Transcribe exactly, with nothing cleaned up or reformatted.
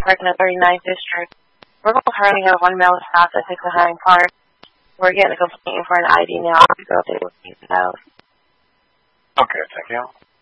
Park in the thirty-ninth District. We're currently have one male stop at six oh nine Park. We're getting a complaint for an I D now. So they will keep it out. Okay, thank you.